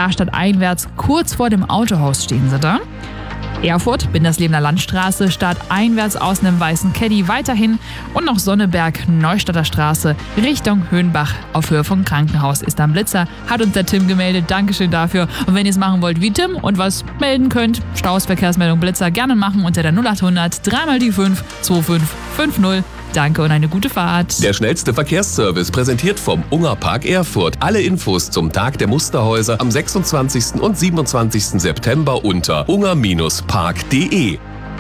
da stadteinwärts, kurz vor dem Autohaus stehen sie da. Erfurt, Binderslebener Landstraße, stadteinwärts aus einem weißen Caddy weiterhin und noch Sonneberg, Neustadter Straße, Richtung Höhenbach auf Höhe vom Krankenhaus ist am Blitzer, hat uns der Tim gemeldet, Dankeschön dafür. Und wenn ihr es machen wollt wie Tim und was melden könnt, Staus, Verkehrsmeldung, Blitzer, gerne machen unter der 0800 3 mal die 5 2550. Danke und eine gute Fahrt. Der schnellste Verkehrsservice präsentiert vom Unger Park Erfurt. Alle Infos zum Tag der Musterhäuser am 26. und 27. September unter unger-park.de.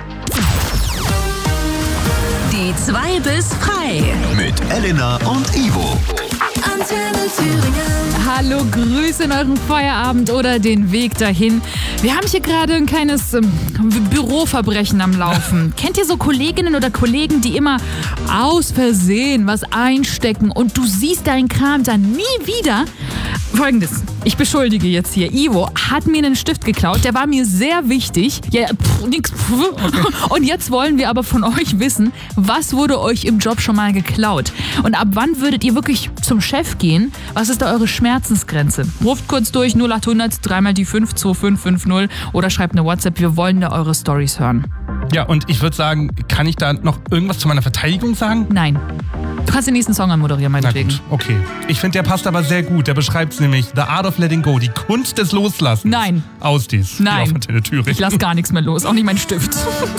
Die 2 bis frei. Mit Elena und Ivo. Antenne Thüringen. Hallo, Grüße in eurem Feierabend oder den Weg dahin. Wir haben hier gerade ein kleines Büroverbrechen am Laufen. Kennt ihr so Kolleginnen oder Kollegen, die immer aus Versehen was einstecken und du siehst deinen Kram dann nie wieder? Folgendes, ich beschuldige jetzt hier. Ivo hat mir einen Stift geklaut, der war mir sehr wichtig. Ja, nix. Okay. Und jetzt wollen wir aber von euch wissen, was wurde euch im Job schon mal geklaut? Und ab wann würdet ihr wirklich zum Chef gehen? Was ist da eure Schmerzensgrenze? Ruft kurz durch 0800 3 mal die 5 2550 oder schreibt eine WhatsApp. Wir wollen da eure Storys hören. Ja, und ich würde sagen, kann ich da noch irgendwas zu meiner Verteidigung sagen? Nein. Du kannst den nächsten Song anmoderieren, meinetwegen. Na gut, okay. Ich finde, der passt aber sehr gut. Der beschreibt nämlich The Art of Letting Go, die Kunst des Loslassens. Nein. Aus dies. Nein. Thüringen. Ich lass gar nichts mehr los, auch nicht mein Stift.